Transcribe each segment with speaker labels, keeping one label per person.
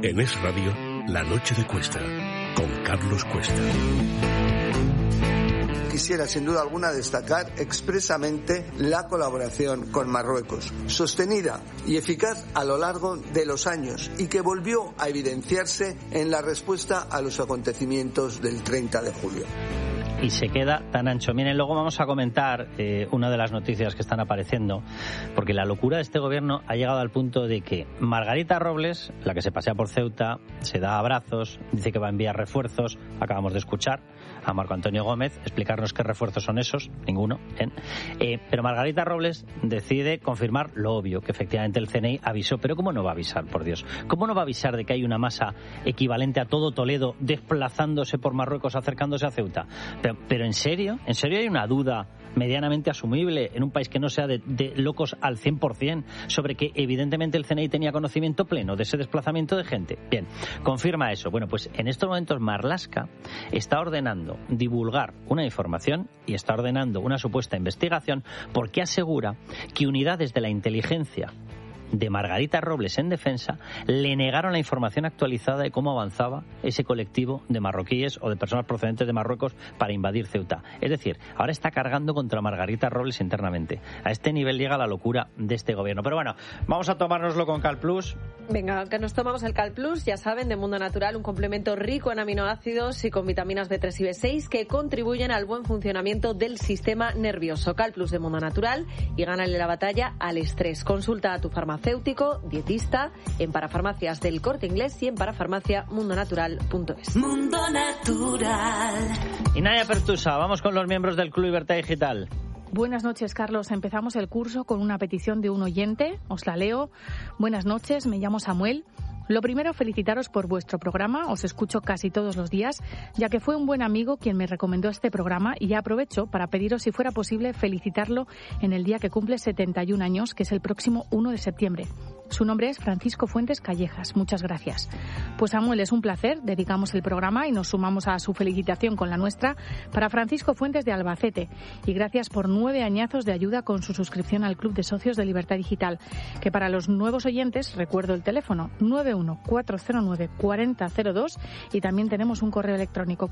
Speaker 1: En Es Radio, La Noche de Cuesta, con Carlos Cuesta.
Speaker 2: Quisiera sin duda alguna destacar expresamente la colaboración con Marruecos, sostenida y eficaz a lo largo de los años y que volvió a evidenciarse en la respuesta a los acontecimientos del 30 de julio.
Speaker 3: Y se queda tan ancho. Miren, luego vamos a comentar una de las noticias que están apareciendo, porque la locura de este gobierno ha llegado al punto de que Margarita Robles, la que se pasea por Ceuta, se da abrazos, dice que va a enviar refuerzos, acabamos de escuchar a Marco Antonio Gómez explicarnos qué refuerzos son esos, ninguno, pero Margarita Robles decide confirmar lo obvio, que efectivamente el CNI avisó. Pero ¿cómo no va a avisar, por Dios? ¿Cómo no va a avisar de que hay una masa equivalente a todo Toledo desplazándose por Marruecos, acercándose a Ceuta? Pero ¿en serio? ¿En serio hay una duda medianamente asumible en un país que no sea de locos al 100% sobre que evidentemente el CNI tenía conocimiento pleno de ese desplazamiento de gente? Bien, confirma eso. Bueno, pues en estos momentos Marlaska está ordenando divulgar una información y está ordenando una supuesta investigación porque asegura que unidades de la inteligencia de Margarita Robles en defensa le negaron la información actualizada de cómo avanzaba ese colectivo de marroquíes o de personas procedentes de Marruecos para invadir Ceuta. Es decir, ahora está cargando contra Margarita Robles internamente. A este nivel llega la locura de este gobierno. Pero bueno, vamos a tomárnoslo con Cal Plus.
Speaker 4: Venga, que nos tomamos el Cal Plus, ya saben, de Mundo Natural, un complemento rico en aminoácidos y con vitaminas B3 y B6 que contribuyen al buen funcionamiento del sistema nervioso. Cal Plus de Mundo Natural y gánale la batalla al estrés. Consulta a tu farmacéutico, dietista, en parafarmacias del Corte Inglés y en parafarmaciamundonatural.es.
Speaker 5: Mundo Natural.
Speaker 3: Y Naya Pertusa, vamos con los miembros del Club Libertad Digital.
Speaker 6: Buenas noches, Carlos. Empezamos el curso con una petición de un oyente. Os la leo. Buenas noches, me llamo Samuel. Lo primero, felicitaros por vuestro programa. Os escucho casi todos los días, ya que fue un buen amigo quien me recomendó este programa y ya aprovecho para pediros si fuera posible felicitarlo en el día que cumple 71 años, que es el próximo 1 de septiembre. Su nombre es Francisco Fuentes Callejas. Muchas gracias. Pues Samuel, es un placer. Dedicamos el programa y nos sumamos a su felicitación con la nuestra para Francisco Fuentes de Albacete. Y gracias por 9 añazos de ayuda con su suscripción al Club de Socios de Libertad Digital, que para los nuevos oyentes recuerdo el teléfono 914094002 y también tenemos un correo electrónico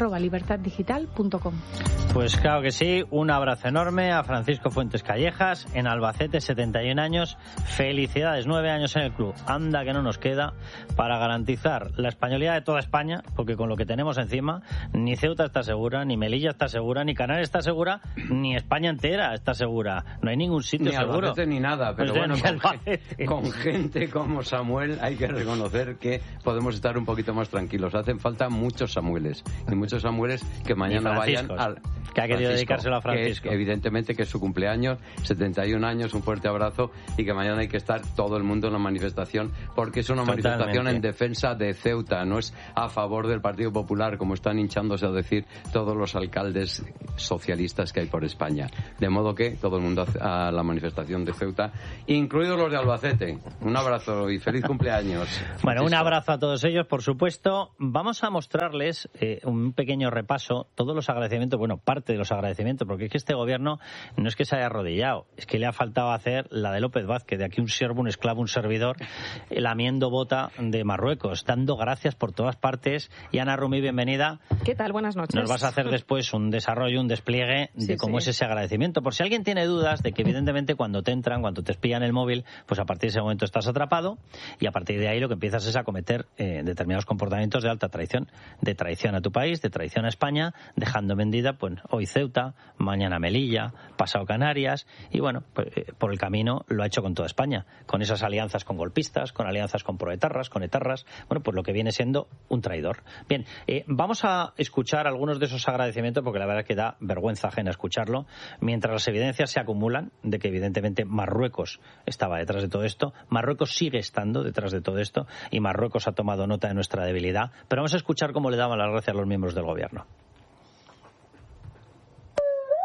Speaker 6: club@libertaddigital.com.
Speaker 3: Pues claro que sí, un abrazo enorme a Francisco Fuentes Callejas en Albacete, 71 años. Felicidades, 9 años en el club. Anda que no nos queda para garantizar la españolidad de toda España, porque con lo que tenemos encima, ni Ceuta está segura, ni Melilla está segura, ni Canarias está segura, ni España entera está segura. No hay ningún sitio
Speaker 7: ni
Speaker 3: seguro.
Speaker 7: Albacete ni nada, pero
Speaker 3: Pues
Speaker 7: bueno,
Speaker 3: ni
Speaker 7: con gente como Samuel hay que reconocer que podemos estar un poquito más tranquilos. Hacen falta muchos Samueles y muchos Samueles que mañana vayan al...
Speaker 3: Que ha querido dedicárselo a Francisco.
Speaker 7: Que, evidentemente que es su cumpleaños, 71 años, un fuerte abrazo y que mañana hay que estar todo el mundo en la manifestación porque es una manifestación en defensa de Ceuta, no es a favor del Partido Popular como están hinchándose a decir todos los alcaldes socialistas que hay por España. De modo que todo el mundo a la manifestación de Ceuta, incluidos los de Albacete. Un abrazo y feliz cumpleaños.
Speaker 3: Bueno, un abrazo a todos ellos, por supuesto. Vamos a mostrarles un pequeño repaso, todos los agradecimientos, bueno, parte de los agradecimientos, porque es que este gobierno no es que se haya arrodillado, es que le ha faltado hacer la de López Vázquez, de aquí un siervo, un esclavo, un servidor, lamiendo bota de Marruecos, dando gracias por todas partes. Y Ana Rumi, bienvenida.
Speaker 4: ¿Qué tal? Buenas noches.
Speaker 3: Nos vas a hacer después un desarrollo, un despliegue de cómo es ese agradecimiento. Por si alguien tiene dudas de que evidentemente cuando te entran, cuando te espían el móvil, pues a partir de ese momento estás atrapado y a partir de ahí lo que empiezas es a cometer determinados comportamientos de alta traición, de traición a tu país, de traición a España, dejando vendida pues hoy Ceuta, mañana Melilla, pasado Canarias y bueno, pues, por el camino lo ha hecho con toda España, con esas alianzas con golpistas, con alianzas con proetarras, con etarras, bueno, pues lo que viene siendo un traidor. Bien, vamos a escuchar algunos de esos agradecimientos porque la verdad es que da vergüenza ajena escucharlo, mientras las evidencias se acumulan de que evidentemente Marruecos estaba detrás de todo esto, Marruecos sigue estando detrás de todo esto y Marruecos ha tomado nota de nuestra debilidad, pero vamos a escuchar cómo le daban las gracias a los miembros del gobierno.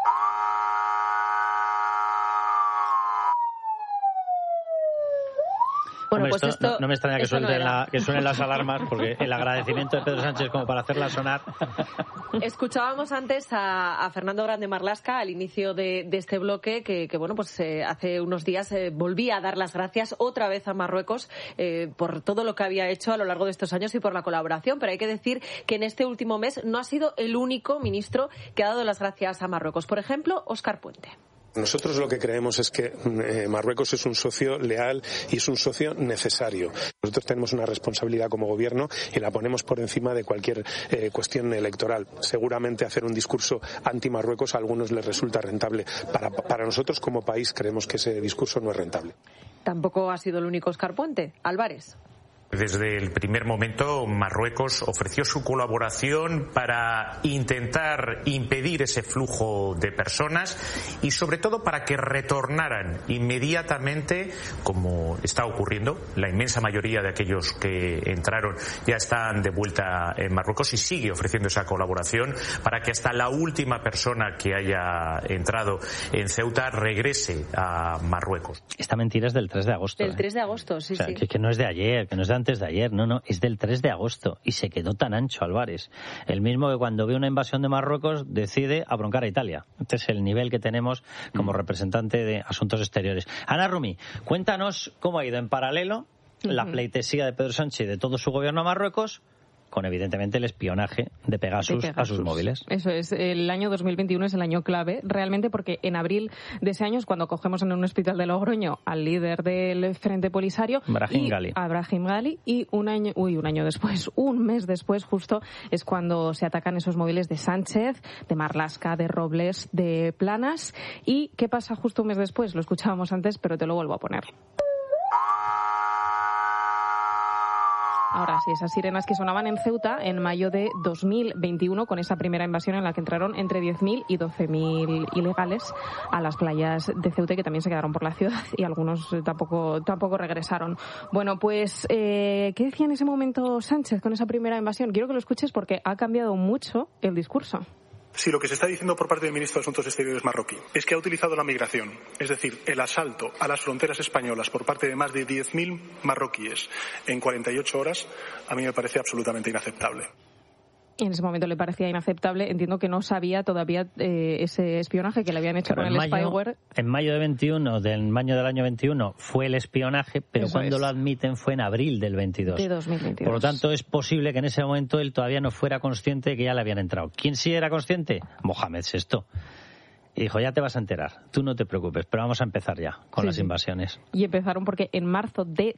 Speaker 6: Bueno,
Speaker 3: Bueno, pues no me extraña que suenen las alarmas, porque el agradecimiento de Pedro Sánchez como para hacerla sonar.
Speaker 4: Escuchábamos antes a Fernando Grande Marlaska al inicio de este bloque que bueno, pues hace unos días volvía a dar las gracias otra vez a Marruecos por todo lo que había hecho a lo largo de estos años y por la colaboración, pero hay que decir que en este último mes no ha sido el único ministro que ha dado las gracias a Marruecos. Por ejemplo, Óscar Puente.
Speaker 8: Nosotros lo que creemos es que Marruecos es un socio leal y es un socio necesario. Nosotros tenemos una responsabilidad como gobierno y la ponemos por encima de cualquier cuestión electoral. Seguramente hacer un discurso anti-Marruecos a algunos les resulta rentable. Para nosotros como país creemos que ese discurso no es rentable.
Speaker 4: Tampoco ha sido el único Óscar Puente. Álvarez.
Speaker 9: Desde el primer momento, Marruecos ofreció su colaboración para intentar impedir ese flujo de personas y, sobre todo, para que retornaran inmediatamente, como está ocurriendo. La inmensa mayoría de aquellos que entraron ya están de vuelta en Marruecos y sigue ofreciendo esa colaboración para que hasta la última persona que haya entrado en Ceuta regrese a Marruecos.
Speaker 3: Esta mentira es del 3 de agosto.
Speaker 4: Del 3 de agosto, sí,
Speaker 3: o sea,
Speaker 4: sí.
Speaker 3: Que no es de ayer, que no es de antes de ayer, no, es del 3 de agosto y se quedó tan ancho Álvarez. El mismo que cuando ve una invasión de Marruecos decide abroncar a Italia. Este es el nivel que tenemos como representante de Asuntos Exteriores. Ana Rumi, cuéntanos cómo ha ido en paralelo la pleitesía de Pedro Sánchez y de todo su gobierno a Marruecos, con evidentemente el espionaje de Pegasus a sus móviles.
Speaker 10: Eso es, el año 2021 es el año clave, realmente, porque en abril de ese año es cuando cogemos en un hospital de Logroño al líder del Frente Polisario,
Speaker 3: Brahim
Speaker 10: Ghali, y un mes después justo es cuando se atacan esos móviles de Sánchez, de Marlaska, de Robles, de Planas. ¿Y qué pasa justo un mes después? Lo escuchábamos antes, pero te lo vuelvo a poner. Ahora sí, esas sirenas que sonaban en Ceuta en mayo de 2021, con esa primera invasión en la que entraron entre 10.000 y 12.000 ilegales a las playas de Ceuta, y que también se quedaron por la ciudad y algunos tampoco regresaron. Bueno, pues, ¿qué decía en ese momento Sánchez con esa primera invasión? Quiero que lo escuches porque ha cambiado mucho el discurso.
Speaker 11: Si lo que se está diciendo por parte del ministro de Asuntos Exteriores marroquí es que ha utilizado la migración, es decir, el asalto a las fronteras españolas por parte de más de 10.000 marroquíes en 48 horas, a mí me parece absolutamente inaceptable.
Speaker 10: En ese momento le parecía inaceptable. Entiendo que no sabía todavía ese espionaje que le habían hecho con el spyware.
Speaker 3: En mayo del año 21 fue el espionaje, pero cuando lo admiten fue en abril del 22.
Speaker 10: De 2022.
Speaker 3: Por lo tanto, es posible que en ese momento él todavía no fuera consciente de que ya le habían entrado. ¿Quién sí era consciente? Mohamed VI. Y dijo, ya te vas a enterar, tú no te preocupes, pero vamos a empezar ya con las invasiones.
Speaker 10: Y empezaron porque en marzo de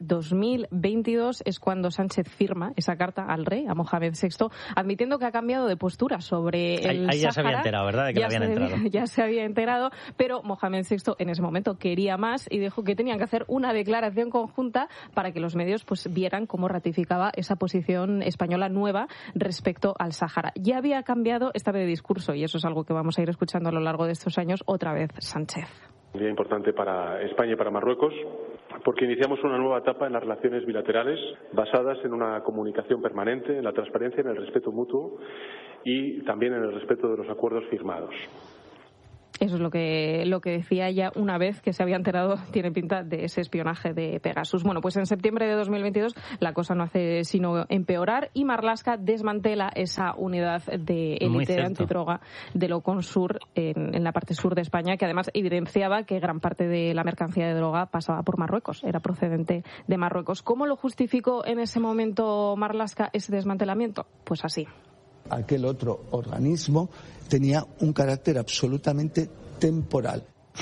Speaker 10: 2022 es cuando Sánchez firma esa carta al rey, a Mohamed VI, admitiendo que ha cambiado de postura sobre el
Speaker 3: Ahí ya se había enterado, ¿verdad?, de que le habían entrado.
Speaker 10: Ya se había enterado, pero Mohamed VI en ese momento quería más y dijo que tenían que hacer una declaración conjunta para que los medios pues vieran cómo ratificaba esa posición española nueva respecto al Sáhara. Ya había cambiado esta vez de discurso y eso es algo que vamos a ir escuchando a lo largo de estos años otra vez Sánchez.
Speaker 12: Un día importante para España y para Marruecos, porque iniciamos una nueva etapa en las relaciones bilaterales basadas en una comunicación permanente, en la transparencia, en el respeto mutuo y también en el respeto de los acuerdos firmados.
Speaker 10: Eso es lo que decía ella una vez que se había enterado, tiene pinta, de ese espionaje de Pegasus. Bueno, pues en septiembre de 2022 la cosa no hace sino empeorar y Marlaska desmantela esa unidad de élite antidroga de Loconsur en la parte sur de España, que además evidenciaba que gran parte de la mercancía de droga pasaba por Marruecos, era procedente de Marruecos. ¿Cómo lo justificó en ese momento Marlaska ese desmantelamiento? Pues así.
Speaker 2: Aquel otro organismo tenía un carácter absolutamente temporal.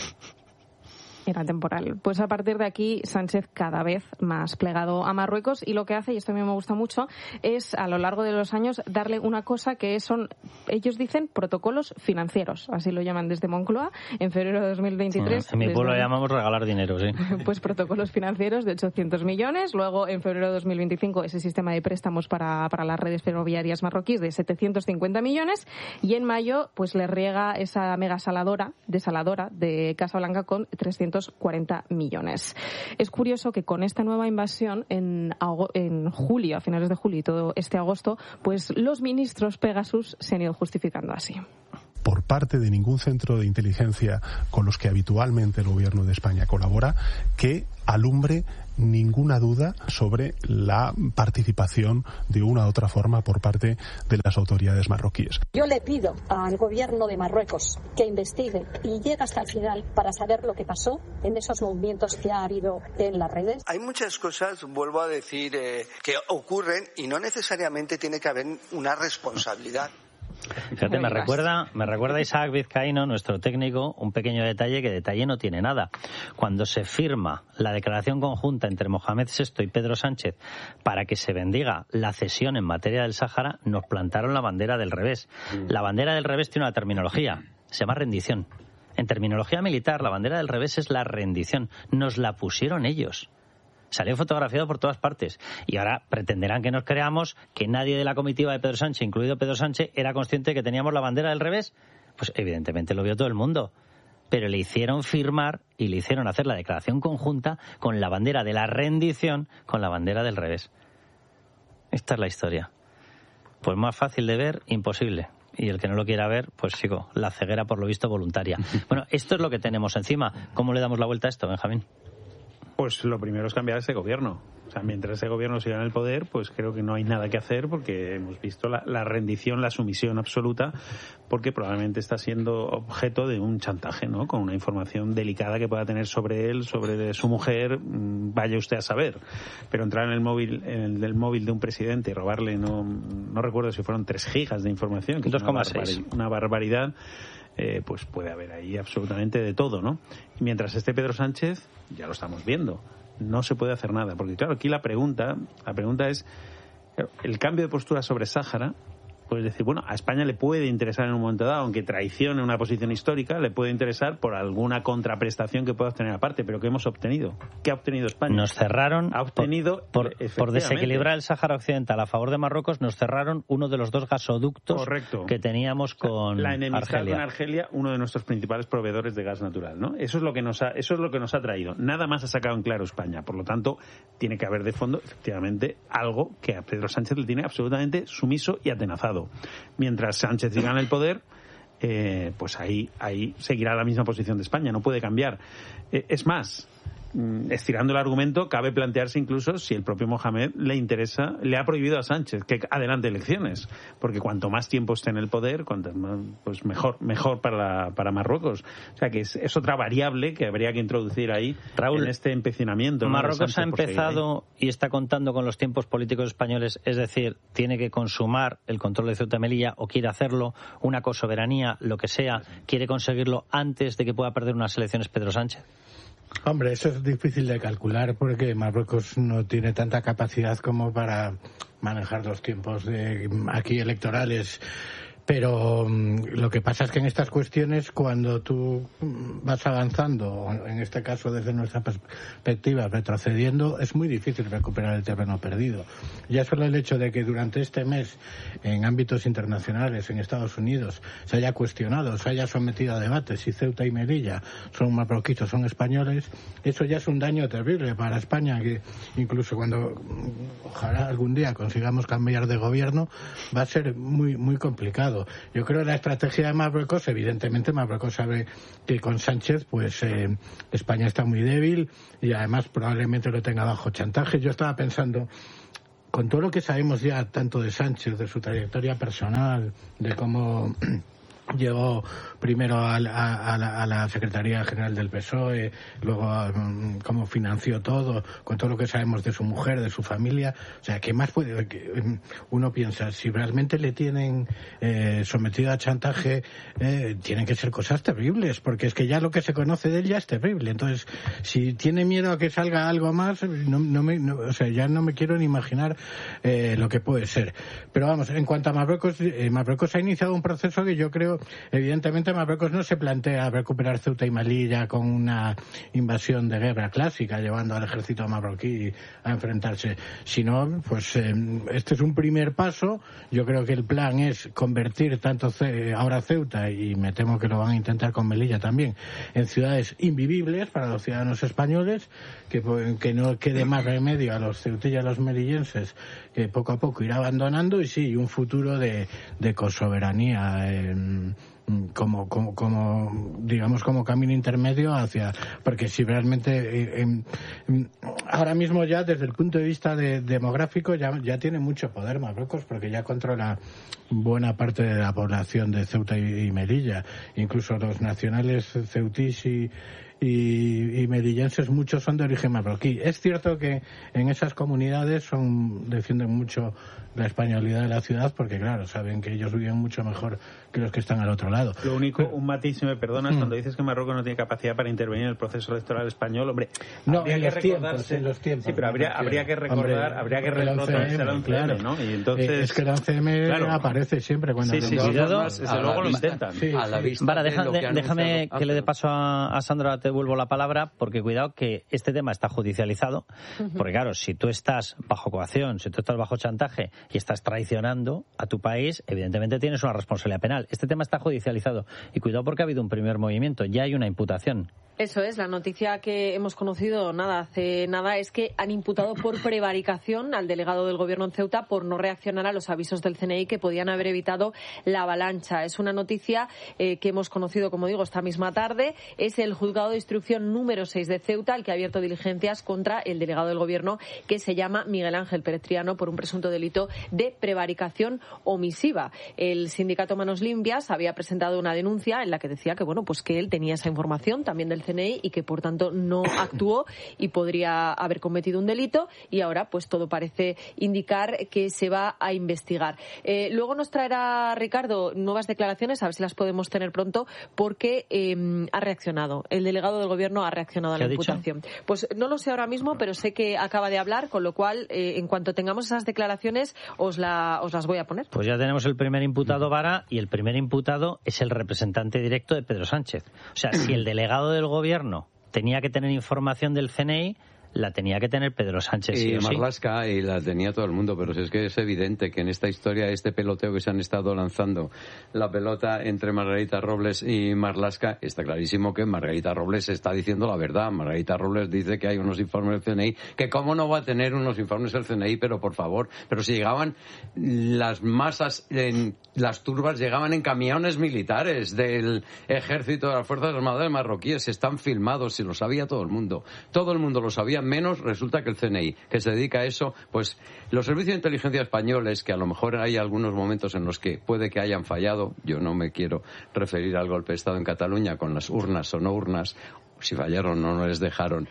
Speaker 10: Era temporal. Pues a partir de aquí, Sánchez cada vez más plegado a Marruecos y lo que hace, y esto a mí me gusta mucho, es a lo largo de los años darle una cosa que son, ellos dicen, protocolos financieros. Así lo llaman desde Moncloa. En febrero de 2023...
Speaker 3: En mi pueblo lo llamamos regalar dinero, sí.
Speaker 10: Pues protocolos financieros de 800 millones. Luego, en febrero de 2025, ese sistema de préstamos para las redes ferroviarias marroquíes de 750 millones. Y en mayo, pues le riega esa mega saladora de Casablanca con 340 millones. Es curioso que con esta nueva invasión en julio, a finales de julio y todo este agosto, pues los ministros Pegasus se han ido justificando así.
Speaker 8: por parte de ningún centro de inteligencia con los que habitualmente el gobierno de España colabora que alumbre ninguna duda sobre la participación de una u otra forma por parte de las autoridades marroquíes.
Speaker 13: Yo le pido al gobierno de Marruecos que investigue y llegue hasta el final para saber lo que pasó en esos movimientos que ha habido en las redes.
Speaker 2: Hay muchas cosas, vuelvo a decir, que ocurren y no necesariamente tiene que haber una responsabilidad.
Speaker 3: Fíjate, me recuerda Isaac Vizcaíno, nuestro técnico, un pequeño detalle que detalle no tiene nada. Cuando se firma la declaración conjunta entre Mohamed VI y Pedro Sánchez para que se bendiga la cesión en materia del Sáhara, nos plantaron la bandera del revés. La bandera del revés tiene una terminología, se llama rendición. En terminología militar, la bandera del revés es la rendición. Nos la pusieron ellos. Salió fotografiado por todas partes. Y ahora pretenderán que nos creamos que nadie de la comitiva de Pedro Sánchez, incluido Pedro Sánchez, era consciente de que teníamos la bandera del revés. Pues evidentemente lo vio todo el mundo. Pero le hicieron firmar y le hicieron hacer la declaración conjunta con la bandera de la rendición, con la bandera del revés. Esta es la historia. Pues más fácil de ver, imposible. Y el que no lo quiera ver, pues sigo, la ceguera por lo visto voluntaria. Bueno, esto es lo que tenemos encima. ¿Cómo le damos la vuelta a esto, Benjamín?
Speaker 14: Pues lo primero es cambiar ese gobierno. O sea, mientras ese gobierno siga en el poder, pues creo que no hay nada que hacer porque hemos visto la rendición, la sumisión absoluta, porque probablemente está siendo objeto de un chantaje, ¿no? Con una información delicada que pueda tener sobre él, sobre su mujer, vaya usted a saber. Pero entrar en el móvil de un presidente y robarle, no recuerdo si fueron 3 gigas de información, que
Speaker 3: 2,6.
Speaker 14: Una barbaridad. Pues puede haber ahí absolutamente de todo, ¿no? Y mientras esté Pedro Sánchez, ya lo estamos viendo, no se puede hacer nada, porque claro, aquí la pregunta es el cambio de postura sobre Sáhara. Puedes decir, bueno, a España le puede interesar en un momento dado, aunque traicione una posición histórica, le puede interesar por alguna contraprestación que pueda obtener aparte, pero ¿qué hemos obtenido? ¿Qué ha obtenido España?
Speaker 3: Nos cerraron,
Speaker 14: ha obtenido,
Speaker 3: por desequilibrar el Sáhara Occidental a favor de Marruecos, nos cerraron uno de los 2 gasoductos
Speaker 14: Correcto.
Speaker 3: que teníamos con
Speaker 14: la enemistad
Speaker 3: Argelia.
Speaker 14: con Argelia, uno de nuestros principales proveedores de gas natural, ¿no? Eso es lo que nos ha traído. Nada más ha sacado en claro España. Por lo tanto, tiene que haber de fondo, efectivamente, algo que a Pedro Sánchez le tiene absolutamente sumiso y atenazado. Mientras Sánchez siga en el poder, pues ahí seguirá la misma posición de España, no puede cambiar. Es más, estirando el argumento, cabe plantearse incluso si el propio Mohamed le ha prohibido a Sánchez que adelante elecciones, porque cuanto más tiempo esté en el poder, cuanto más, pues mejor para Marruecos. O sea que es otra variable que habría que introducir ahí, Raúl, en este empecinamiento.
Speaker 3: Marruecos ha empezado y está contando con los tiempos políticos españoles, es decir, tiene que consumar el control de Ceuta y Melilla o quiere hacerlo, una cosoberanía, lo que sea, quiere conseguirlo antes de que pueda perder unas elecciones Pedro Sánchez.
Speaker 15: Hombre, eso es difícil de calcular porque Marruecos no tiene tanta capacidad como para manejar los tiempos aquí electorales. Pero lo que pasa es que en estas cuestiones, cuando tú vas avanzando, en este caso desde nuestra perspectiva retrocediendo, es muy difícil recuperar el terreno perdido. Ya solo el hecho de que durante este mes, en ámbitos internacionales, en Estados Unidos, se haya cuestionado, se haya sometido a debate si Ceuta y Melilla son marroquíes o son españoles, eso ya es un daño terrible para España, que incluso cuando ojalá algún día consigamos cambiar de gobierno, va a ser muy, muy complicado. Yo creo que la estrategia de Marruecos, evidentemente Marruecos sabe que con Sánchez pues España está muy débil y además probablemente lo tenga bajo chantaje. Yo estaba pensando, con todo lo que sabemos ya tanto de Sánchez, de su trayectoria personal, de cómo llegó primero a la Secretaría General del PSOE, luego cómo financió todo, con todo lo que sabemos de su mujer, de su familia. O sea, ¿qué más puede? Uno piensa, si realmente le tienen sometido a chantaje, tienen que ser cosas terribles, porque es que ya lo que se conoce de él ya es terrible. Entonces, si tiene miedo a que salga algo más, o sea, ya no me quiero ni imaginar lo que puede ser. Pero vamos, en cuanto a Marruecos, Marruecos ha iniciado un proceso que yo creo, evidentemente Marruecos no se plantea recuperar Ceuta y Melilla con una invasión de guerra clásica, llevando al ejército marroquí a enfrentarse, sino pues este es un primer paso. Yo creo que el plan es convertir tanto ahora Ceuta, y me temo que lo van a intentar con Melilla también, en ciudades invivibles para los ciudadanos españoles, que no quede más remedio a los ceutillas y a los melillenses, que poco a poco irá abandonando, y sí, un futuro de cosoberanía como digamos como camino intermedio hacia, porque si realmente ahora mismo ya desde el punto de vista demográfico ya tiene mucho poder Marruecos, porque ya controla buena parte de la población de Ceuta y Melilla, incluso los nacionales ceutís y melillenses, muchos son de origen marroquí. Es cierto que en esas comunidades defienden mucho la españolidad de la ciudad, porque claro, saben que ellos viven mucho mejor que los que están al otro lado.
Speaker 14: Lo único, un matiz, si me perdonas, cuando dices que Marruecos no tiene capacidad para intervenir en el proceso electoral español, hombre,
Speaker 15: no, en los tiempos.
Speaker 14: Sí, pero habría que recordar, habría que recordarse el 11M, claro, ¿no? Y entonces
Speaker 15: es que el 11M aparece siempre cuando
Speaker 3: desde luego lo intentan.
Speaker 7: A la vista
Speaker 3: Vara, déjame que le dé paso a Sandra, te vuelvo la palabra, porque cuidado que este tema está judicializado, porque claro, si tú estás bajo coacción, si tú estás bajo chantaje y estás traicionando a tu país, evidentemente tienes una responsabilidad penal. Este tema está judicializado y cuidado porque ha habido un primer movimiento, ya hay una imputación.
Speaker 4: Eso es, la noticia que hemos conocido hace nada es que han imputado por prevaricación al delegado del gobierno en Ceuta por no reaccionar a los avisos del CNI que podían haber evitado la avalancha. Es una noticia que hemos conocido, como digo, esta misma tarde. Es el juzgado de instrucción número 6 de Ceuta el que ha abierto diligencias contra el delegado del gobierno, que se llama Miguel Ángel Pérez Triano, por un presunto delito de prevaricación omisiva. El sindicato Manos Limpias había presentado una denuncia en la que decía que que él tenía esa información también del CNI y que por tanto no actuó y podría haber cometido un delito, y ahora pues todo parece indicar que se va a investigar. Luego nos traerá Ricardo nuevas declaraciones, a ver si las podemos tener pronto, porque ha reaccionado. El delegado del gobierno ha reaccionado a la imputación. Pues no lo sé ahora mismo, pero sé que acaba de hablar, con lo cual en cuanto tengamos esas declaraciones os las voy a poner.
Speaker 3: Pues ya tenemos el primer imputado, Vara, y el primer imputado es el representante directo de Pedro Sánchez. O sea, si el delegado del gobierno tenía que tener información del CNI, la tenía que tener Pedro Sánchez.
Speaker 7: Y Marlaska, y la tenía todo el mundo, pero es que es evidente que en esta historia, este peloteo que se han estado lanzando, la pelota entre Margarita Robles y Marlaska, está clarísimo que Margarita Robles está diciendo la verdad. Margarita Robles dice que hay unos informes del CNI, que cómo no va a tener unos informes del CNI, pero por favor, pero si llegaban las masas, las turbas llegaban en camiones militares del ejército de las Fuerzas Armadas marroquíes, están filmados, y lo sabía todo el mundo lo sabía, menos resulta que el CNI, que se dedica a eso, pues los servicios de inteligencia españoles, que a lo mejor hay algunos momentos en los que puede que hayan fallado, yo no me quiero referir al golpe de Estado en Cataluña con las urnas o no urnas, si fallaron o no les dejaron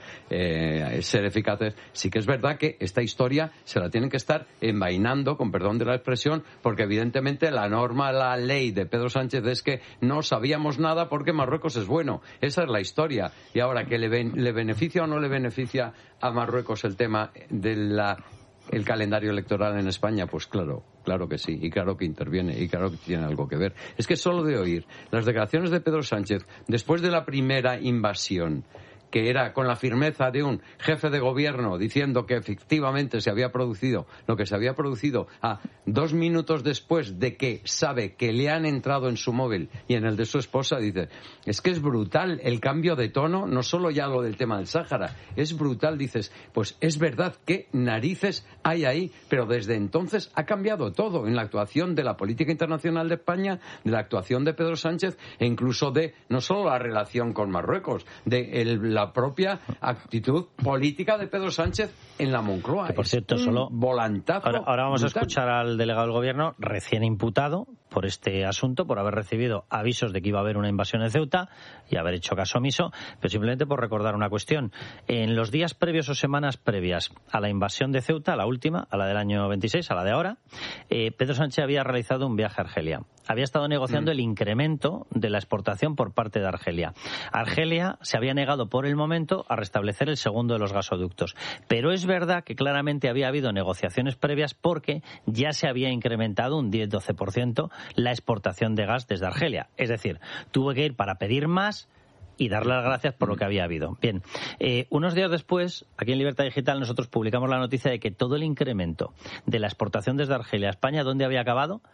Speaker 7: ser eficaces, sí que es verdad que esta historia se la tienen que estar envainando, con perdón de la expresión, porque evidentemente la norma, la ley de Pedro Sánchez es que no sabíamos nada porque Marruecos es bueno. Esa es la historia. Y ahora, ¿que le beneficia o no le beneficia a Marruecos el tema de el calendario electoral en España? Pues claro que sí, y claro que interviene, y claro que tiene algo que ver. Es que solo de oír las declaraciones de Pedro Sánchez después de la primera invasión, que era con la firmeza de un jefe de gobierno diciendo que efectivamente se había producido lo que se había producido, a 2 minutos después de que sabe que le han entrado en su móvil y en el de su esposa, dice, es que es brutal el cambio de tono, no solo ya lo del tema del Sáhara, es brutal, dices, pues es verdad que narices hay ahí, pero desde entonces ha cambiado todo en la actuación de la política internacional de España, de la actuación de Pedro Sánchez, e incluso de no solo la relación con Marruecos, de la propia actitud política de Pedro Sánchez en la Moncloa.
Speaker 3: Que, por cierto, solo
Speaker 7: volantazo.
Speaker 3: Ahora vamos brutal. A escuchar al delegado del gobierno recién imputado por este asunto, por haber recibido avisos de que iba a haber una invasión en Ceuta y haber hecho caso omiso, pero simplemente por recordar una cuestión. En los días previos o semanas previas a la invasión de Ceuta, la última, a la del año 26, a la de ahora, Pedro Sánchez había realizado un viaje a Argelia. Había estado negociando el incremento de la exportación por parte de Argelia. Argelia se había negado por el momento a restablecer el segundo de los gasoductos. Pero es verdad que claramente había habido negociaciones previas porque ya se había incrementado un 10-12% la exportación de gas desde Argelia. Es decir, tuvo que ir para pedir más y darle las gracias por lo que había habido. Bien, unos días después, aquí en Libertad Digital, nosotros publicamos la noticia de que todo el incremento de la exportación desde Argelia a España, ¿dónde había acabado?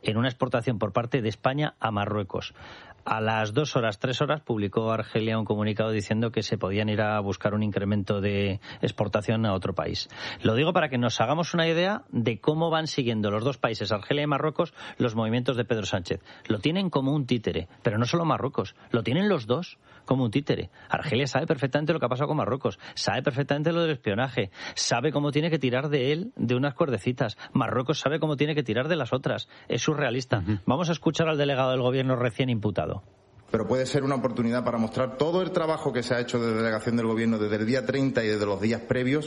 Speaker 3: en una exportación por parte de España a Marruecos. A las 2 horas, 3 horas, publicó Argelia un comunicado diciendo que se podían ir a buscar un incremento de exportación a otro país. Lo digo para que nos hagamos una idea de cómo van siguiendo los dos países, Argelia y Marruecos, los movimientos de Pedro Sánchez. Lo tienen como un títere, pero no solo Marruecos, lo tienen los dos como un títere. Argelia sabe perfectamente lo que ha pasado con Marruecos, sabe perfectamente lo del espionaje, sabe cómo tiene que tirar de él de unas cuerdecitas. Marruecos sabe cómo tiene que tirar de las otras. Es surrealista. Vamos a escuchar al delegado del gobierno recién imputado.
Speaker 16: Pero puede ser una oportunidad para mostrar todo el trabajo que se ha hecho de delegación del Gobierno desde el día 30 y desde los días previos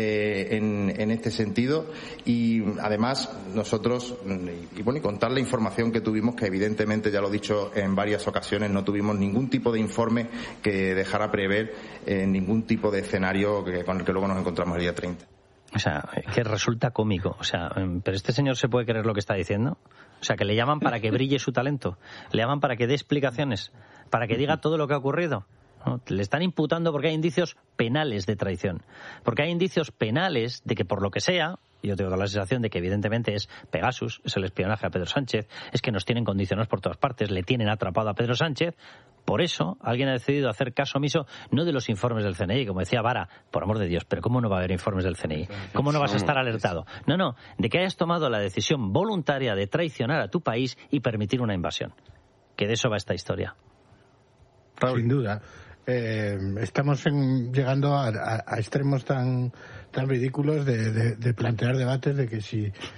Speaker 16: en este sentido. Y además nosotros, y contar la información que tuvimos, que evidentemente, ya lo he dicho en varias ocasiones, no tuvimos ningún tipo de informe que dejara prever ningún tipo de escenario con el que luego nos encontramos el día 30.
Speaker 3: O sea, que resulta cómico. O sea, ¿pero este señor se puede creer lo que está diciendo? O sea, que le llaman para que brille su talento, le llaman para que dé explicaciones, para que diga todo lo que ha ocurrido, ¿no? Le están imputando porque hay indicios penales de traición, porque hay indicios penales de que por lo que sea, yo tengo la sensación de que evidentemente es Pegasus, es el espionaje a Pedro Sánchez, es que nos tienen condicionados por todas partes, le tienen atrapado a Pedro Sánchez. Por eso alguien ha decidido hacer caso omiso no de los informes del CNI, como decía Vara, por amor de Dios, pero ¿cómo no va a haber informes del CNI? ¿Cómo no vas a estar alertado? No, de que hayas tomado la decisión voluntaria de traicionar a tu país y permitir una invasión. Que de eso va esta historia.
Speaker 15: Raúl. Sin duda. Estamos llegando a extremos tan ridículos de plantear debates de que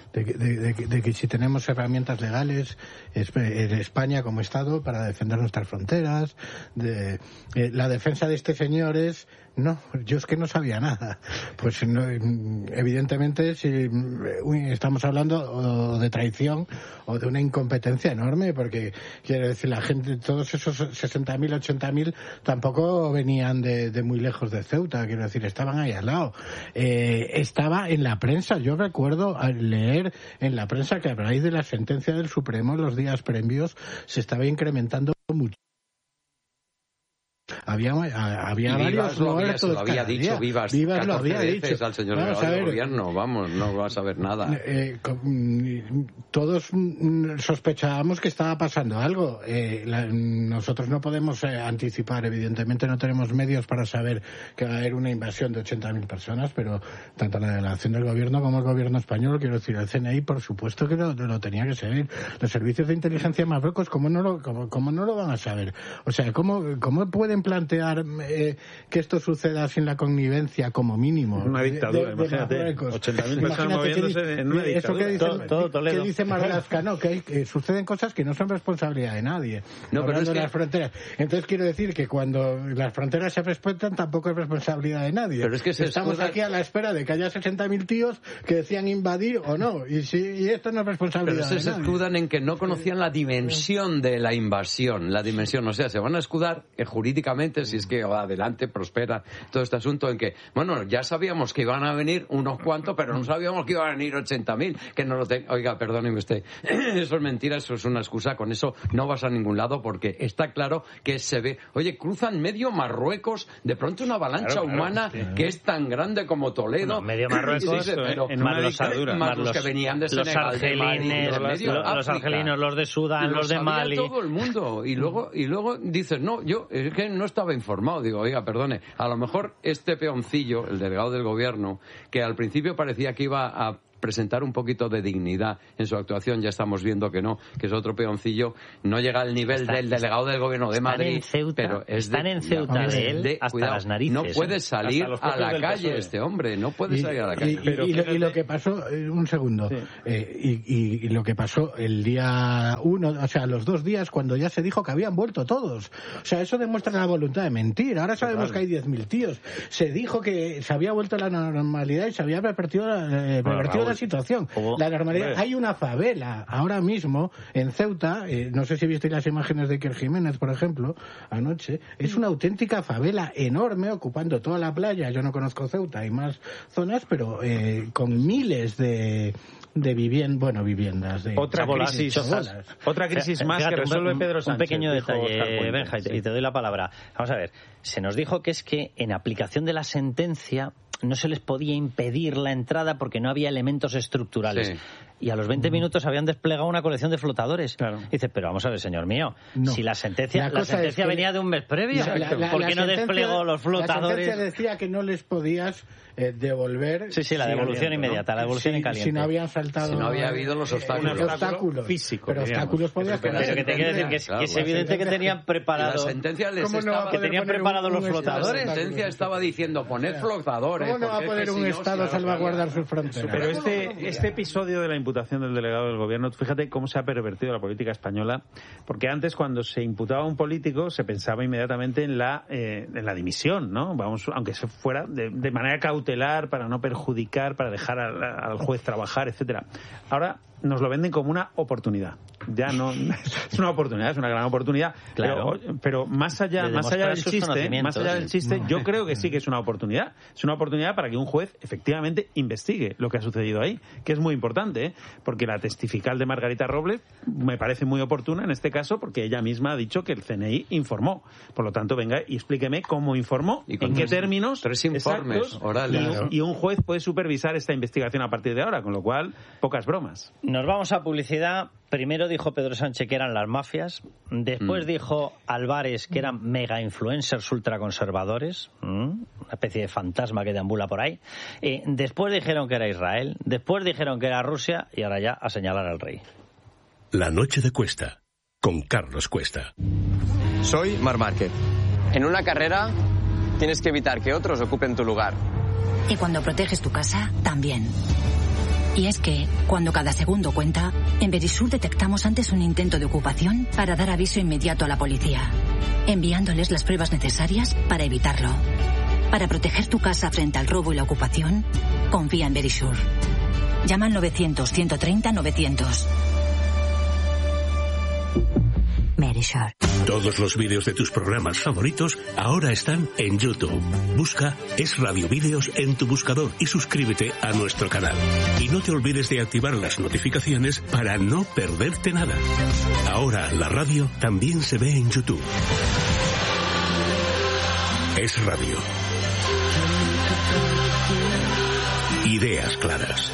Speaker 15: si tenemos herramientas legales en España como Estado para defender nuestras fronteras, la defensa de este señor es no, yo es que no sabía nada. Pues no, evidentemente si estamos hablando de traición o de una incompetencia enorme, porque quiero decir, la gente, todos esos 60.000, 80.000 tampoco venían de muy lejos de Ceuta, quiero decir, estaban ahí al lado. Estaba en la prensa, yo recuerdo leer en la prensa que a raíz de la sentencia del Supremo en los días previos se estaba incrementando mucho. Había varios
Speaker 7: lo había dicho, Vivas lo había dicho al señor delegado del gobierno, vamos, no vas a ver nada.
Speaker 15: Todos sospechábamos que estaba pasando algo. Nosotros no podemos anticipar, evidentemente no tenemos medios para saber que va a haber una invasión de 80.000 personas, pero tanto la delegación del gobierno como el gobierno español, quiero decir, el CNI, por supuesto que lo tenía que saber. Los servicios de inteligencia de Marruecos, ¿cómo no lo van a saber? O sea, ¿cómo pueden plantear que esto suceda sin la connivencia como mínimo?
Speaker 14: Una dictadura, imagínate. 80.000 personas moviéndose en una dictadura.
Speaker 15: Eso que dice Marlaska, no, que suceden cosas que no son responsabilidad de nadie.
Speaker 7: No, pero es que
Speaker 15: las fronteras. Entonces quiero decir que cuando las fronteras se respetan tampoco es responsabilidad de nadie.
Speaker 7: Pero es que
Speaker 15: estamos aquí a la espera de que haya 60.000 tíos que decían invadir o no. Y esto no es responsabilidad de nadie.
Speaker 7: Pero se escudan en que no conocían la dimensión de la invasión. La dimensión, o sea, se van a escudar jurídicamente, si es que adelante prospera todo este asunto en que, bueno, ya sabíamos que iban a venir unos cuantos, pero no sabíamos que iban a venir 80.000, que no lo Oiga, perdóneme usted, eso es mentira, eso es una excusa, con eso no vas a ningún lado, porque está claro que se ve, oye, cruzan medio Marruecos, de pronto una avalancha humana que es tan grande como Toledo.
Speaker 3: Bueno, medio Marruecos,
Speaker 14: en una dictadura.
Speaker 7: Más los que venían de Senegal,
Speaker 3: los argelinos, los de Sudán, los de Mali.
Speaker 7: Todo el mundo, y luego dices, no, yo es que no estaba informado. Digo, oiga, perdone, a lo mejor este peoncillo, el delegado del gobierno, que al principio parecía que iba a presentar un poquito de dignidad en su actuación, ya estamos viendo que no, que es otro peoncillo, no llega al nivel del delegado del gobierno de Madrid, pero
Speaker 3: están en Ceuta de él hasta las narices.
Speaker 7: No puede salir a la calle este hombre, no puede salir a la calle.
Speaker 15: Y lo que pasó, un segundo, sí. Y lo que pasó el día 1, o sea, los 2 días cuando ya se dijo que habían vuelto todos, o sea, eso demuestra la voluntad de mentir. Ahora sabemos que hay 10.000 tíos. Se dijo que se había vuelto a la normalidad y se había pervertido la situación. La normalidad. Hay una favela ahora mismo en Ceuta, no sé si visteis las imágenes de Iker Jiménez, por ejemplo, anoche. Es una auténtica favela enorme, ocupando toda la playa. Yo no conozco Ceuta, hay más zonas, pero con miles de viviendas.
Speaker 14: Otra crisis más que resuelve Pedro Sánchez.
Speaker 3: Un pequeño detalle, Benja, y te doy la palabra. Vamos a ver, se nos dijo que es que en aplicación de la sentencia no se les podía impedir la entrada porque no había elementos estructurales. Sí. Y a los 20 minutos habían desplegado una colección de flotadores. Claro. Y dices, pero vamos a ver, señor mío, si la sentencia venía de un mes previo, ¿por qué no desplegó los flotadores?
Speaker 15: La sentencia decía que no les podías devolver...
Speaker 3: Sí, la devolución inmediata, la devolución en caliente.
Speaker 15: Si no habían saltado...
Speaker 7: Si no había habido los obstáculos.
Speaker 15: Físicos. Pero obstáculos podías...
Speaker 3: Pero que te quiero decir que es evidente que tenían preparado...
Speaker 7: La sentencia les estaba...
Speaker 3: Que tenían preparados los flotadores.
Speaker 7: La sentencia estaba diciendo, poned flotadores.
Speaker 15: ¿Cómo no va a poder un Estado salvaguardar sus fronteras?
Speaker 14: Pero este episodio de la imputación del delegado del gobierno, fíjate cómo se ha pervertido la política española, porque antes cuando se imputaba a un político se pensaba inmediatamente en la dimisión, ¿no? Vamos, aunque se fuera de manera cautelar para no perjudicar, para dejar al juez trabajar, etcétera. Ahora nos lo venden como una oportunidad. Ya no es una oportunidad, es una gran oportunidad.
Speaker 3: Claro.
Speaker 14: Pero más allá del chiste, yo creo que sí que es una oportunidad. Es una oportunidad para que un juez efectivamente investigue lo que ha sucedido ahí, que es muy importante, ¿eh? Porque la testifical de Margarita Robles me parece muy oportuna en este caso, porque ella misma ha dicho que el CNI informó. Por lo tanto, venga y explíqueme cómo informó, en qué términos
Speaker 7: 3 informes orales.
Speaker 14: Y un juez puede supervisar esta investigación a partir de ahora, con lo cual, pocas bromas.
Speaker 3: Nos vamos a publicidad. Primero dijo Pedro Sánchez que eran las mafias. Después dijo Álvarez que eran mega influencers ultraconservadores. Una especie de fantasma que deambula por ahí. Después dijeron que era Israel. Después dijeron que era Rusia. Y ahora ya a señalar al rey.
Speaker 1: La noche de Cuesta, con Carlos Cuesta.
Speaker 17: Soy Marc Márquez. En una carrera tienes que evitar que otros ocupen tu lugar.
Speaker 18: Y cuando proteges tu casa, también. Y es que, cuando cada segundo cuenta, en Verisur detectamos antes un intento de ocupación para dar aviso inmediato a la policía, enviándoles las pruebas necesarias para evitarlo. Para proteger tu casa frente al robo y la ocupación, confía en Verisur. Llama al 900-130-900. Verisur.
Speaker 1: Todos los vídeos de tus programas favoritos ahora están en YouTube. Busca Es Radio Vídeos en tu buscador y suscríbete a nuestro canal. Y no te olvides de activar las notificaciones para no perderte nada. Ahora la radio también se ve en YouTube. Es Radio. Ideas claras.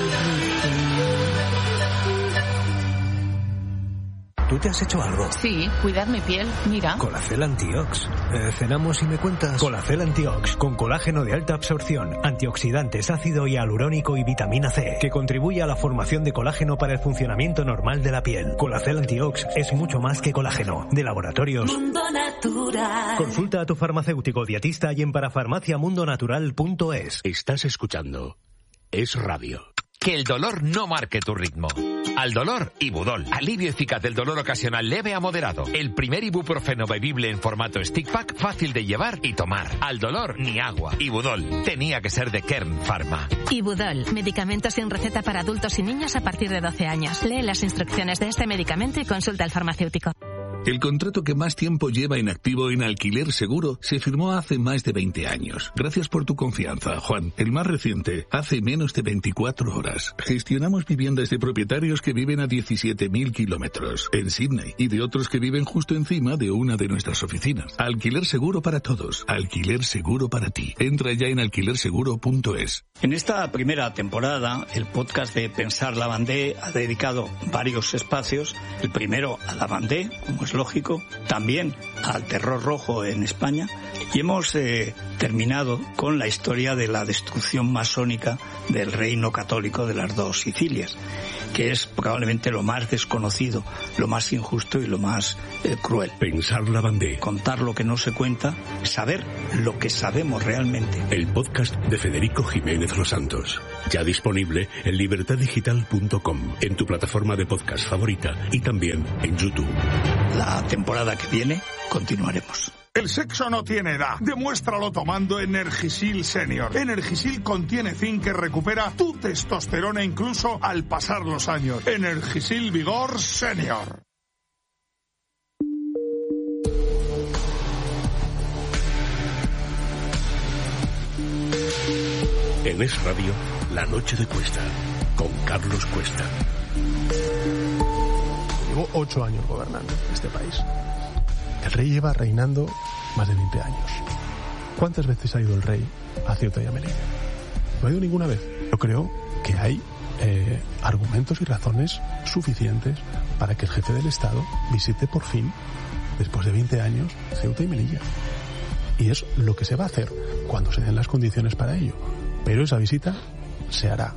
Speaker 19: ¿Tú te has hecho algo?
Speaker 20: Sí, cuidar mi piel, mira.
Speaker 19: Colacel Antiox. Cenamos y me cuentas. Colacel Antiox, con colágeno de alta absorción, antioxidantes, ácido hialurónico y vitamina C, que contribuye a la formación de colágeno para el funcionamiento normal de la piel. Colacel Antiox es mucho más que colágeno. De Laboratorios
Speaker 5: Mundo Natural.
Speaker 19: Consulta a tu farmacéutico dietista y en parafarmaciamundonatural.es.
Speaker 1: Estás escuchando Es Radio.
Speaker 21: Que el dolor no marque tu ritmo. Al dolor, Ibudol. Alivio eficaz del dolor ocasional leve a moderado. El primer ibuprofeno bebible en formato stick pack, fácil de llevar y tomar. Al dolor, ni agua. Ibudol. Tenía que ser de Kern Pharma.
Speaker 22: Ibudol. Medicamento sin receta para adultos y niños a partir de 12 años. Lee las instrucciones de este medicamento y consulta al farmacéutico.
Speaker 23: El contrato que más tiempo lleva en activo en Alquiler Seguro se firmó hace más de 20 años. Gracias por tu confianza, Juan. El más reciente, hace menos de 24 horas. Gestionamos viviendas de propietarios que viven a 17.000 kilómetros en Sydney y de otros que viven justo encima de una de nuestras oficinas. Alquiler Seguro para todos. Alquiler Seguro para ti. Entra ya en alquilerseguro.es.
Speaker 24: En esta primera temporada, el podcast de Pensar Lavandé ha dedicado varios espacios. El primero a Lavandé, como es lógico, también al terror rojo en España, y hemos terminado con la historia de la destrucción masónica del reino católico de las dos Sicilias, que es probablemente lo más desconocido, lo más injusto y lo más cruel.
Speaker 1: Pensar Lavandé.
Speaker 24: Contar lo que no se cuenta, saber lo que sabemos realmente.
Speaker 1: El podcast de Federico Jiménez Los Santos. Ya disponible en libertaddigital.com, en tu plataforma de podcast favorita y también en YouTube.
Speaker 24: La temporada que viene continuaremos.
Speaker 25: El sexo no tiene edad. Demuéstralo tomando Energisil Senior. Energisil contiene zinc que recupera tu testosterona incluso al pasar los años. Energisil Vigor Senior.
Speaker 1: En Es Radio, La Noche de Cuesta, con Carlos Cuesta.
Speaker 26: Llevo 8 años gobernando este país. El rey lleva reinando más de 20 años.
Speaker 6: ¿Cuántas veces ha ido el rey a Ceuta y a Melilla? No ha ido ninguna vez. Yo creo que hay argumentos y razones suficientes para que el jefe del Estado visite por fin, después de 20 años, Ceuta y Melilla. Y es lo que se va a hacer cuando se den las condiciones para ello. Pero esa visita se hará.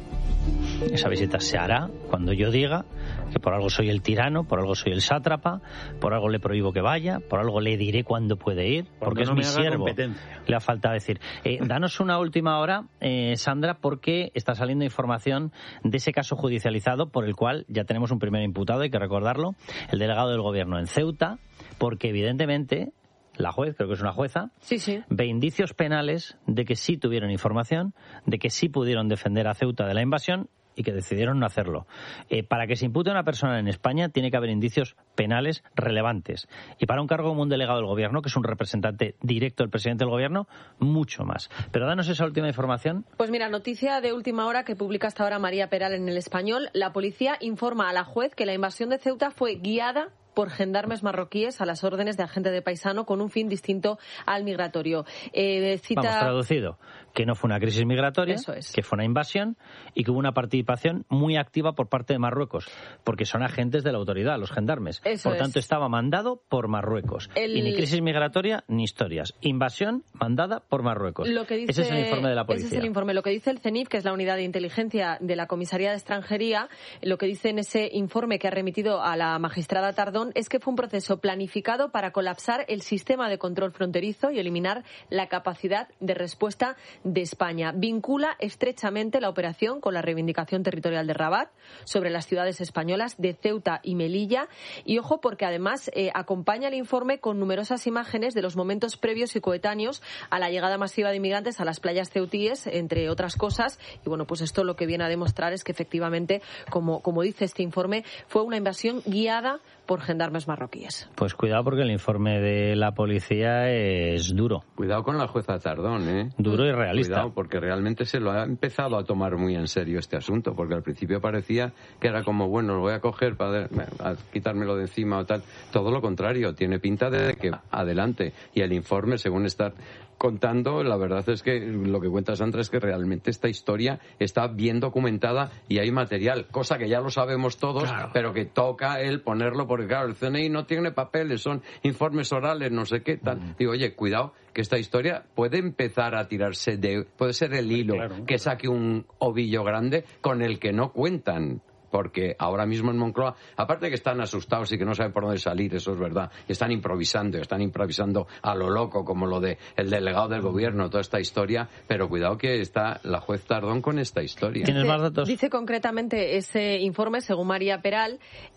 Speaker 3: Esa visita se hará cuando yo diga que por algo soy el tirano, por algo soy el sátrapa, por algo le prohíbo que vaya, por algo le diré cuándo puede ir, porque es mi siervo. Le ha faltado decir. Danos una última hora, Sandra, porque está saliendo información de ese caso judicializado por el cual ya tenemos un primer imputado, hay que recordarlo, el delegado del gobierno en Ceuta, porque evidentemente la juez, creo que es una jueza, ve indicios penales de que sí tuvieron información, de que sí pudieron defender a Ceuta de la invasión y que decidieron no hacerlo. Para que se impute a una persona en España tiene que haber indicios penales relevantes. Y para un cargo como un delegado del gobierno, que es un representante directo del presidente del gobierno, mucho más. Pero danos esa última información.
Speaker 4: Pues mira, noticia de última hora que publica hasta ahora María Peral en El Español. La policía informa a la juez que la invasión de Ceuta fue guiada por gendarmes marroquíes a las órdenes de agente de paisano con un fin distinto al migratorio.
Speaker 3: Vamos, traducido, que no fue una crisis migratoria, que fue una invasión y que hubo una participación muy activa por parte de Marruecos, porque son agentes de la autoridad, los gendarmes. Por tanto, estaba mandado por Marruecos. Y ni crisis migratoria ni historias. Invasión mandada por Marruecos. Ese es el informe de la policía.
Speaker 4: Ese es el informe. Lo que dice el CENIF, que es la unidad de inteligencia de la Comisaría de Extranjería, lo que dice en ese informe que ha remitido a la magistrada Tardón es que fue un proceso planificado para colapsar el sistema de control fronterizo y eliminar la capacidad de respuesta de España. Vincula estrechamente la operación con la reivindicación territorial de Rabat sobre las ciudades españolas de Ceuta y Melilla. Y ojo, porque además acompaña el informe con numerosas imágenes de los momentos previos y coetáneos a la llegada masiva de inmigrantes a las playas ceutíes, entre otras cosas. Y bueno, pues esto lo que viene a demostrar es que efectivamente, como dice este informe, fue una invasión guiada por gendarmes marroquíes.
Speaker 3: Pues cuidado, porque el informe de la policía es duro.
Speaker 7: Cuidado con la jueza Tardón, ¿eh?
Speaker 3: Duro y realista.
Speaker 7: Cuidado, porque realmente se lo ha empezado a tomar muy en serio este asunto, porque al principio parecía que era como, bueno, lo voy a coger para quitármelo de encima o tal. Todo lo contrario, tiene pinta de que adelante. Y el informe, según está contando, la verdad es que lo que cuenta Sandra es que realmente esta historia está bien documentada y hay material, cosa que ya lo sabemos todos, pero que toca el ponerlo, porque claro, el CNI no tiene papeles, son informes orales, no sé qué tal. Digo, oye, cuidado, que esta historia puede empezar a tirarse puede ser el hilo que saque un ovillo grande con el que no cuentan. Porque ahora mismo en Moncloa, aparte de que están asustados y que no saben por dónde salir, eso es verdad, están improvisando a lo loco, como lo de el delegado del gobierno, toda esta historia, pero cuidado que está la juez Tardón con esta historia.
Speaker 3: ¿Tienes más datos?
Speaker 4: Dice concretamente ese informe, según María Peral,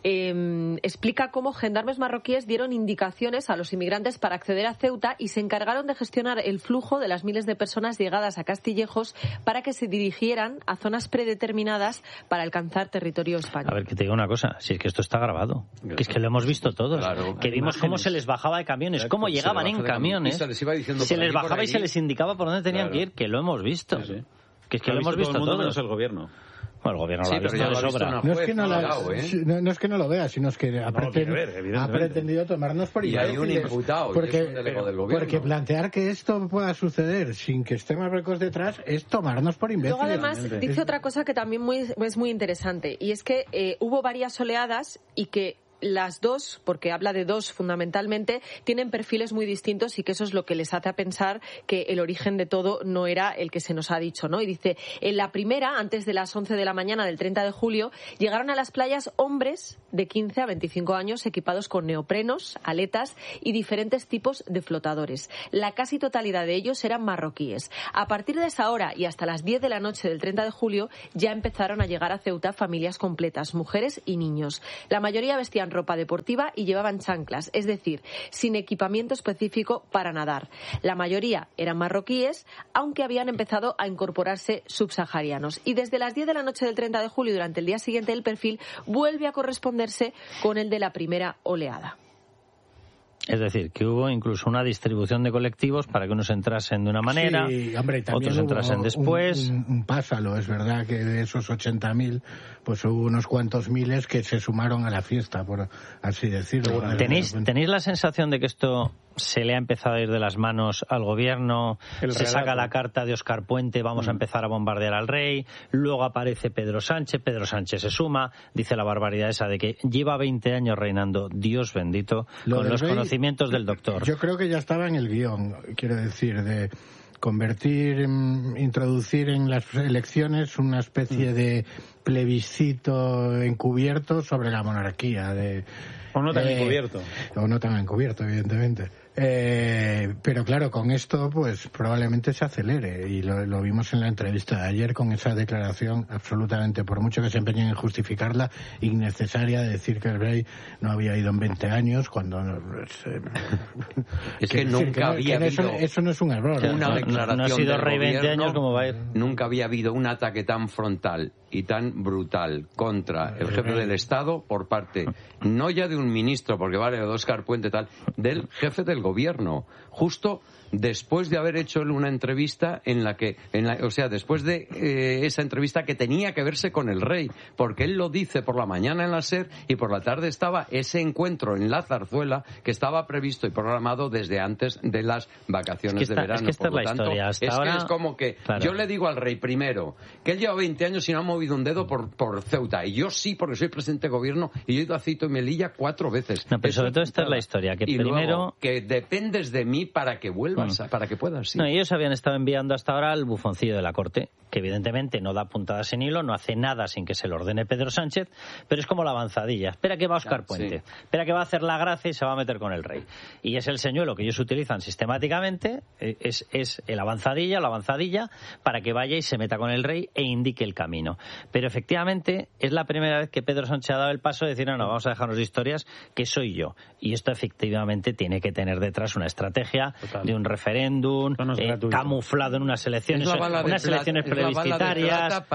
Speaker 4: explica cómo gendarmes marroquíes dieron indicaciones a los inmigrantes para acceder a Ceuta y se encargaron de gestionar el flujo de las miles de personas llegadas a Castillejos para que se dirigieran a zonas predeterminadas para alcanzar territorio español.
Speaker 3: A ver, que te digo una cosa, si es que esto está grabado, que es que lo hemos visto todos, que vimos cómo se les bajaba de camiones, cómo llegaban en camiones, se les bajaba y se les indicaba por dónde tenían que ir, que lo hemos visto. Que es que lo hemos visto todos.
Speaker 14: Menos el gobierno.
Speaker 3: Bueno, el gobierno lo ha visto de sobra.
Speaker 15: No es que no lo vea, sino es que ha pretendido tomarnos por
Speaker 7: imbéciles. Y hay un imputado,
Speaker 15: porque,
Speaker 7: es un delegado del gobierno.
Speaker 15: Porque plantear que esto pueda suceder sin que esté Marruecos detrás es tomarnos por imbéciles.
Speaker 4: Luego además dice otra cosa que también es muy interesante, y es que hubo varias oleadas y que las dos, porque habla de dos fundamentalmente, tienen perfiles muy distintos y que eso es lo que les hace pensar que el origen de todo no era el que se nos ha dicho, ¿no? Y dice, en la primera, antes de las 11 de la mañana del 30 de julio, llegaron a las playas hombres de 15 a 25 años equipados con neoprenos, aletas y diferentes tipos de flotadores. La casi totalidad de ellos eran marroquíes. A partir de esa hora y hasta las 10 de la noche del 30 de julio ya empezaron a llegar a Ceuta familias completas, mujeres y niños. La mayoría vestían ropa deportiva y llevaban chanclas, es decir, sin equipamiento específico para nadar. La mayoría eran marroquíes, aunque habían empezado a incorporarse subsaharianos. Y desde las 10 de la noche del 30 de julio, durante el día siguiente, el perfil vuelve a corresponderse con el de la primera oleada.
Speaker 3: Es decir, que hubo incluso una distribución de colectivos para que unos entrasen de una manera, otros entrasen después.
Speaker 15: Un pásalo, es verdad que de esos 80.000, pues hubo unos cuantos miles que se sumaron a la fiesta, por así decirlo.
Speaker 3: ¿Tenéis la sensación de que esto se le ha empezado a ir de las manos al gobierno, se saca la carta de Óscar Puente, vamos a empezar a bombardear al rey, luego aparece Pedro Sánchez se suma, dice la barbaridad esa de que lleva 20 años reinando, Dios bendito, con los conocimientos del doctor.
Speaker 15: Yo creo que ya estaba en el guión, quiero decir, de introducir en las elecciones una especie de plebiscito encubierto sobre la monarquía.
Speaker 14: O no tan encubierto.
Speaker 15: O no tan encubierto, evidentemente. Pero claro, con esto pues probablemente se acelere, y lo vimos en la entrevista de ayer con esa declaración absolutamente, por mucho que se empeñen en justificarla, innecesaria, de decir que el rey no había ido en 20 años cuando
Speaker 7: es que nunca había habido
Speaker 15: eso no es un error,
Speaker 7: una declaración
Speaker 3: no ha sido rey 20 años, ¿cómo va a ir?
Speaker 7: Nunca había habido un ataque tan frontal y tan brutal contra el jefe del Estado por parte no ya de un ministro, porque vale, de Óscar Puente tal, del jefe del gobierno, justo después de haber hecho una entrevista después de esa entrevista que tenía que verse con el rey, porque él lo dice por la mañana en la SER y por la tarde estaba ese encuentro en la Zarzuela que estaba previsto y programado desde antes de las vacaciones de verano.
Speaker 3: Es
Speaker 7: como que yo le digo al rey primero que él lleva 20 años y no ha movido un dedo por Ceuta, y yo sí, porque soy presidente de gobierno y yo he ido a Ceuta y Melilla 4 veces.
Speaker 3: No, pero sobre todo esta es la historia, que
Speaker 7: y
Speaker 3: primero
Speaker 7: luego, que dependes de mí para que vuelvas, para que puedas. Sí.
Speaker 3: No, ellos habían estado enviando hasta ahora al bufoncillo de la corte, que evidentemente no da puntadas en hilo, no hace nada sin que se lo ordene Pedro Sánchez, pero es como la avanzadilla. Espera que va Óscar Puente, espera que va a hacer la gracia y se va a meter con el rey. Y es el señuelo que ellos utilizan sistemáticamente, es el avanzadilla o la avanzadilla, para que vaya y se meta con el rey e indique el camino. Pero efectivamente es la primera vez que Pedro Sánchez ha dado el paso de decir, no, vamos a dejarnos de historias, que soy yo. Y esto efectivamente tiene que tener detrás una estrategia de un referéndum camuflado en unas elecciones, plebiscitarias.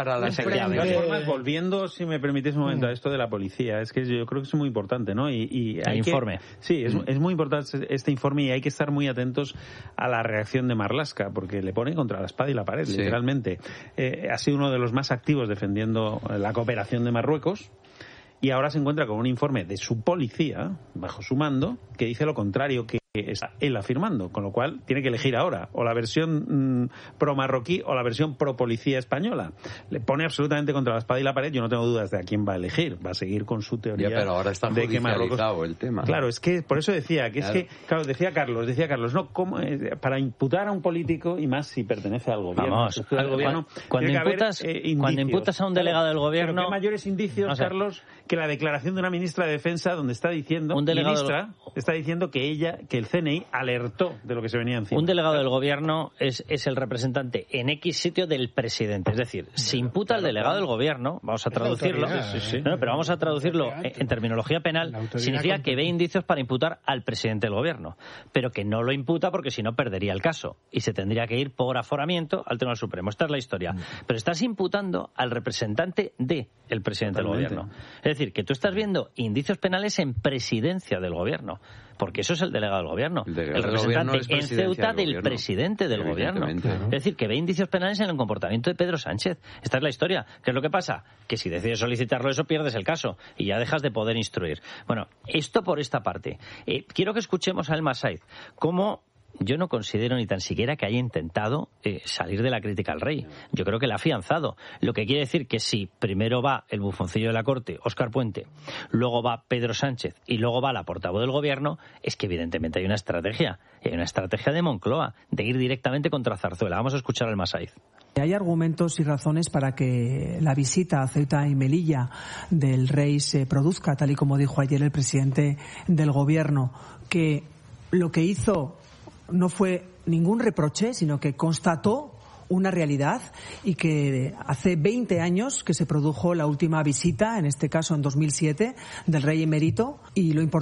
Speaker 14: Volviendo, si me permitís un momento, a esto de la policía, es que yo creo que es muy importante, ¿no?
Speaker 3: El informe.
Speaker 14: Es muy importante este informe, y hay que estar muy atentos a la reacción de Marlaska, porque le pone contra la espada y la pared, literalmente. Ha sido uno de los más activos defendiendo la cooperación de Marruecos, y ahora se encuentra con un informe de su policía, bajo su mando, que dice lo contrario que está él afirmando, con lo cual tiene que elegir ahora o la versión pro marroquí o la versión pro policía española. Le pone absolutamente contra la espada y la pared. Yo no tengo dudas de a quién va a elegir, va a seguir con su teoría.
Speaker 7: Pero ahora está
Speaker 14: de que Marruecos, el tema. Claro, es que por eso decía que decía Carlos, no, ¿cómo, para imputar a un político, y más si pertenece al gobierno,
Speaker 3: cuando imputas a un delegado del gobierno,
Speaker 14: pero ¿qué mayores indicios, Carlos, que la declaración de una ministra de Defensa donde está diciendo está diciendo que el CNI alertó de lo que se venía encima?
Speaker 3: Un delegado del gobierno es el representante en X sitio del presidente. Es decir, se imputa al delegado del gobierno, vamos a traducirlo, pero vamos a traducirlo en terminología penal, significa que ve indicios para imputar al presidente del gobierno, pero que no lo imputa porque si no perdería el caso y se tendría que ir por aforamiento al Tribunal Supremo. Esta es la historia. Pero estás imputando al representante del presidente del gobierno. Es decir, que tú estás viendo indicios penales en presidencia del gobierno, porque eso es el delegado del gobierno. El representante en Ceuta del presidente del gobierno. Es decir, que ve indicios penales en el comportamiento de Pedro Sánchez. Esta es la historia. ¿Qué es lo que pasa? Que si decides solicitarlo eso, pierdes el caso y ya dejas de poder instruir. Bueno, esto por esta parte. Quiero que escuchemos a Elma Said cómo yo no considero ni tan siquiera que haya intentado salir de la crítica al rey. Yo creo que la ha afianzado. Lo que quiere decir que si primero va el bufoncillo de la corte, Óscar Puente, luego va Pedro Sánchez y luego va la portavoz del gobierno, es que evidentemente hay una estrategia. Hay una estrategia de Moncloa, de ir directamente contra Zarzuela. Vamos a escuchar al Masaiz.
Speaker 8: Hay argumentos y razones para que la visita a Ceuta y Melilla del rey se produzca, tal y como dijo ayer el presidente del gobierno, que lo que hizo no fue ningún reproche, sino que constató una realidad, y que hace 20 años que se produjo la última visita, en este caso en 2007, del rey emérito, y lo importante